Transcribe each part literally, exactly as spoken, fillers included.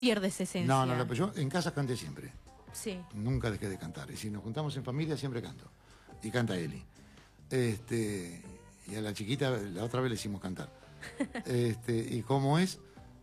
pierde esa esencia. No, no, no, yo en casa canté siempre. Sí. Nunca dejé de cantar. Y si nos juntamos en familia, siempre canto. Y canta Eli. Este, y a la chiquita, la otra vez le hicimos cantar. Este, y como es,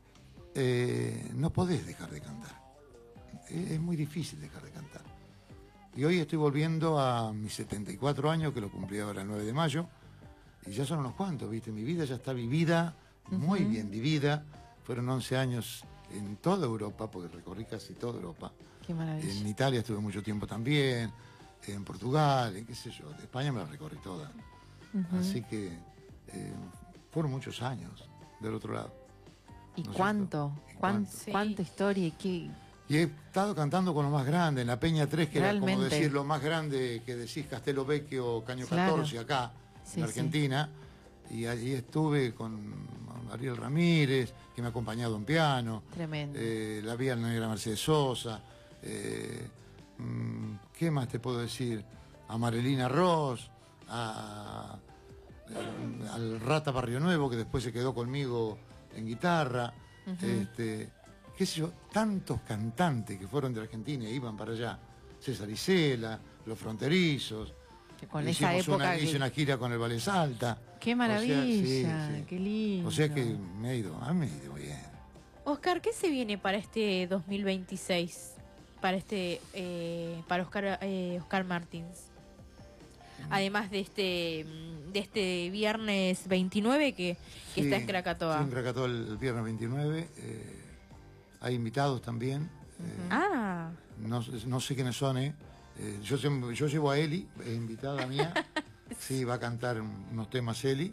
eh, no podés dejar de cantar. Es, es muy difícil dejar de cantar. Y hoy estoy volviendo a mis setenta y cuatro años, que lo cumplí ahora el nueve de mayo. Y ya son unos cuantos, ¿viste? Mi vida ya está vivida, muy uh-huh. bien vivida. Fueron once años en toda Europa, porque recorrí casi toda Europa. Qué maravilla. En Italia estuve mucho tiempo también, en Portugal, en qué sé yo. De España me la recorrí toda. Uh-huh. Así que eh, fueron muchos años del otro lado. ¿Y ¿no cuánto? ¿Y ¿Cuánto? cuánto? Sí. ¿Cuánta historia? ¿Y qué? Y he estado cantando con los más grandes, en la Peña tres, que Realmente. era como decir lo más grande que decís Castelo Vecchio o Caño Claro. catorce acá, Sí, en Argentina. Sí. Y allí estuve con Ariel Ramírez, que me ha acompañado en piano. Tremendo. Eh, la vía negra Mercedes Sosa. Eh, ¿Qué más te puedo decir? A Marilina Ross, a, a, al Rata Barrio Nuevo, que después se quedó conmigo en guitarra. Uh-huh. este, qué sé yo, tantos cantantes que fueron de Argentina e iban para allá. César Isela, Los Fronterizos. Que con Hicimos esa época una, que... hice una gira con el Ballet Salta. ¡Qué maravilla! O sea, sí, sí. ¡Qué lindo! O sea que me ha ido, a mí me ha ido bien. Oscar, ¿qué se viene para este dos mil veintiséis? Para este, eh, para Oscar, eh, Oscar Martins. Además de este, de este viernes veintinueve que, que sí, está en Krakatoa. Sí, en Krakatoa el, el viernes veintinueve. Eh, hay invitados también. Uh-huh. eh, ah. No, no sé quiénes son, ¿eh? eh yo, yo llevo a Eli, es invitada mía. Sí, va a cantar unos temas Eli.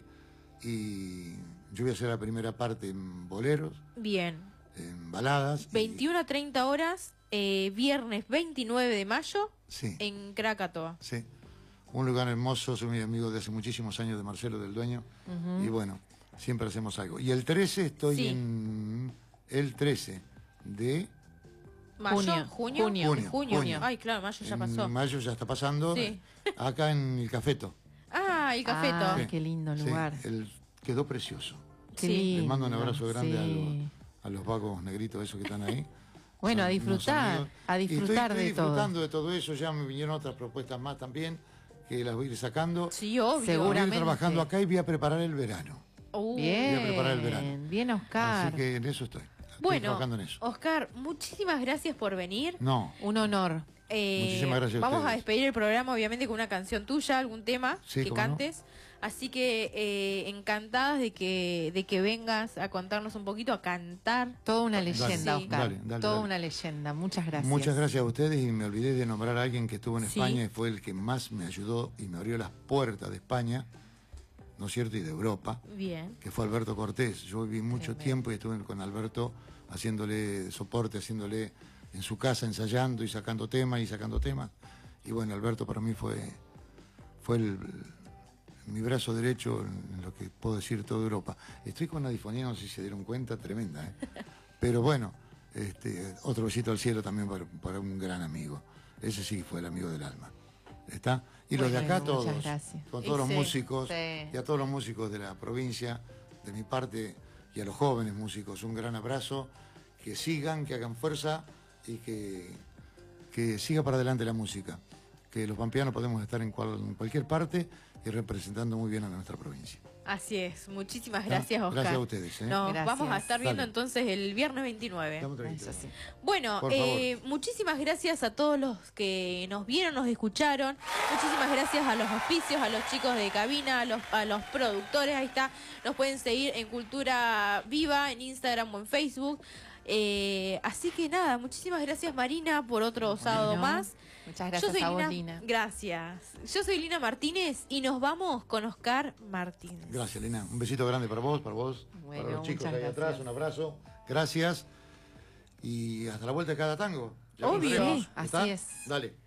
Y yo voy a hacer la primera parte en boleros. Bien. En baladas. veintiuna a treinta horas, eh, viernes veintinueve de mayo, sí. en Krakatoa. Sí. Un lugar hermoso, soy muy amigo de hace muchísimos años de Marcelo del Dueño. Uh-huh. Y bueno, siempre hacemos algo. Y el trece estoy sí. en... El trece de... Mayo, junio, junio, junio, junio, junio. junio. Ay, claro, mayo ya en pasó. Mayo ya está pasando. Sí. Acá en el Cafeto. Ah, el Cafeto. Ah, sí. Qué lindo lugar. Sí. El, quedó precioso. Qué lindo. Les mando un abrazo grande sí. a, los, a los vagos negritos esos que están ahí. Bueno, a disfrutar, a disfrutar estoy, de estoy todo. disfrutando de todo eso. Ya me vinieron otras propuestas más también, que las voy a ir sacando. Sí, obvio. Seguramente. Voy a ir trabajando acá y voy a preparar el verano. Uh, bien, voy a preparar el verano. Bien, Oscar. Así que en eso estoy. Estoy bueno, trabajando en eso. Oscar, muchísimas gracias por venir. No. Un honor. Eh, Muchísimas gracias. Vamos a, ustedes. a despedir el programa, obviamente, con una canción tuya, algún tema sí, que cantes. No. Así que eh, encantadas de que de que vengas a contarnos un poquito, a cantar. Toda una leyenda, dale, Oscar. Dale, dale, Toda dale. una leyenda. Muchas gracias. Muchas gracias a ustedes y me olvidé de nombrar a alguien que estuvo en ¿Sí? España y fue el que más me ayudó y me abrió las puertas de España, ¿no es cierto? Y de Europa. Bien. Que fue Alberto Cortés. Yo viví mucho Tremendo. tiempo y estuve con Alberto haciéndole soporte, haciéndole en su casa, ensayando y sacando temas y sacando temas. Y bueno, Alberto para mí fue, fue el, mi brazo derecho en lo que puedo decir toda Europa. Estoy con una difonía, no sé si se dieron cuenta, tremenda, ¿eh? Pero bueno, este, otro besito al cielo también para, para un gran amigo. Ese sí fue el amigo del alma. ¿Está? Y los bueno, de acá muchas todos, gracias. con todos los sí, músicos, sí. y a todos los músicos de la provincia, de mi parte, y a los jóvenes músicos, un gran abrazo, que sigan, que hagan fuerza y que, que siga para adelante la música. Que los pampeanos podemos estar en, cual, en cualquier parte y representando muy bien a nuestra provincia. Así es, muchísimas gracias, Oscar. Gracias a ustedes. ¿eh? Nos gracias. vamos a estar viendo Dale. entonces el viernes veintinueve. Eso sí. Bueno, eh, muchísimas gracias a todos los que nos vieron, nos escucharon. Muchísimas gracias a los auspicios, a los chicos de cabina, a los, a los productores. Ahí está, nos pueden seguir en Cultura Viva, en Instagram o en Facebook. Eh, así que nada, muchísimas gracias Marina por otro bueno, sábado más. Muchas gracias Yo soy a vos, Lina, Lina. Gracias. Yo soy Lina Martínez y nos vamos con Oscar Martínez. Gracias, Lina. Un besito grande para vos, para vos, bueno, para los chicos ahí gracias. atrás. Un abrazo. Gracias. Y hasta la vuelta de cada tango. Ya obvio, volveremos. sí, ¿Está? así es. Dale.